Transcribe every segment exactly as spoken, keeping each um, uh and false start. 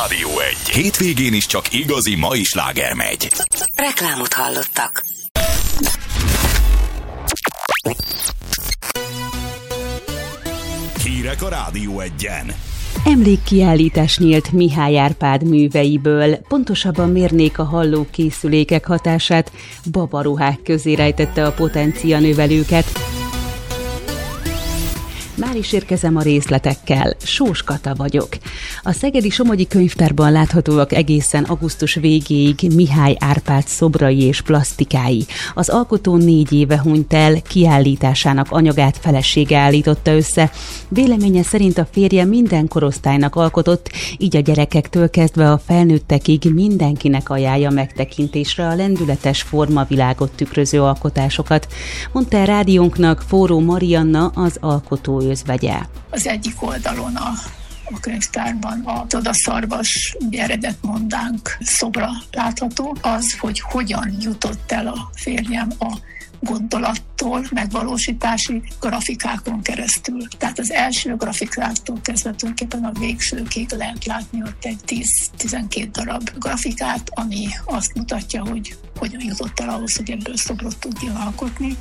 Rádió egy. Hétvégén is csak igazi mai sláger megy. Reklámot hallottak. Hírek a Rádió egyen. Emlékkiállítás nyílt Mihály Árpád műveiből, pontosabban mérnék a hallókészülékek hatását, babaruhák közé rejtette a potencia növelőket. Már is érkezem a részletekkel. Sós Kata vagyok. A Szegedi Somogyi Könyvtárban láthatóak egészen augusztus végéig Mihály Árpád szobrai és plasztikái. Az alkotó négy éve hunyt el, kiállításának anyagát felesége állította össze. Véleménye szerint a férje minden korosztálynak alkotott, így a gyerekektől kezdve a felnőttekig mindenkinek ajánlja megtekintésre a lendületes formavilágot tükröző alkotásokat, mondta a rádiónknak Forró Marianna, az alkotó özvegye. Az egyik oldalon a, a könyvtárban a Csodaszarvas eredetmondánk szobra látható, az, hogy hogyan jutott el a férjem a gondolattól megvalósítási grafikákon keresztül. Tehát az első grafikáktól kezdve tulajdonképpen a végsőkig lehet látni ott egy tíz-tizenkét darab grafikát, ami azt mutatja, hogy hogyan jutott el ahhoz, hogy ebből szobrot tudjon alkotni.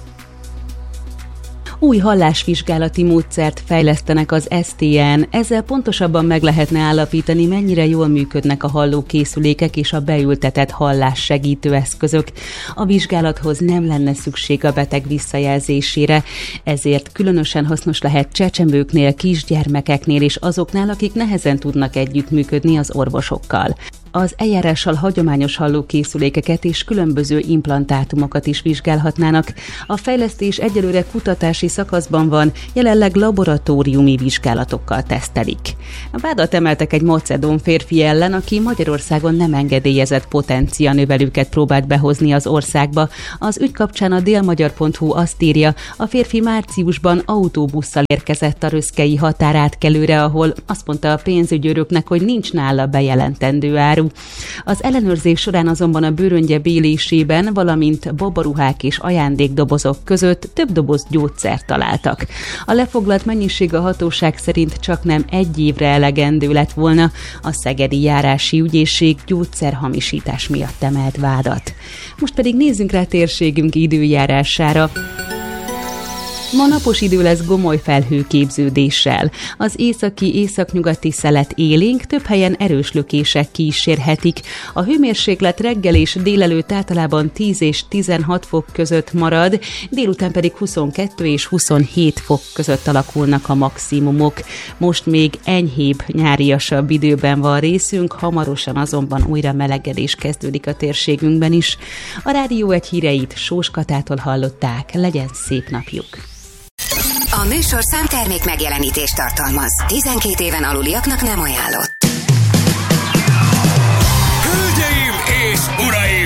Új hallásvizsgálati módszert fejlesztenek az es té en, ezzel pontosabban meg lehetne állapítani, mennyire jól működnek a hallókészülékek és a beültetett hallássegítő eszközök. A vizsgálathoz nem lenne szükség a beteg visszajelzésére, ezért különösen hasznos lehet csecsemőknél, kisgyermekeknél és azoknál, akik nehezen tudnak együttműködni az orvosokkal. Az eljárással hagyományos hallókészülékeket és különböző implantátumokat is vizsgálhatnának. A fejlesztés egyelőre kutatási szakaszban van, jelenleg laboratóriumi vizsgálatokkal tesztelik. A vádat emeltek egy macedón férfi ellen, aki Magyarországon nem engedélyezett potencia növelőket próbált behozni az országba. Az ügy kapcsán a délmagyar pont hu azt írja, a férfi márciusban autóbusszal érkezett a röszkei határátkelőre, ahol azt mondta a pénzügyőröknek, hogy nincs nála bejelentendő áru. Az ellenőrzés során azonban a bőröngye bélésében, valamint babaruhák és ajándékdobozok között több doboz gyógyszert találtak. A lefoglalt mennyiség a hatóság szerint csaknem egy évre elegendő lett volna. A Szegedi Járási Ügyészség gyógyszerhamisítás miatt emelt vádat. Most pedig nézzünk rá térségünk időjárására. Ma napos idő lesz gomoly felhőképződéssel. Az északi északnyugati szelet élénk, több helyen erős lökések kísérhetik. A hőmérséklet reggel és délelőtt általában tíz és tizenhat fok között marad, délután pedig huszonkettő és huszonhét fok között alakulnak a maximumok. Most még enyhébb, nyáriasabb időben van részünk, hamarosan azonban újra melegedés kezdődik a térségünkben is. A Rádió egy híreit Sós Katától hallották, legyen szép napjuk! A műsorszám termék megjelenítést tartalmaz. tizenkét éven aluliaknak nem ajánlott. Hölgyeim és uraim!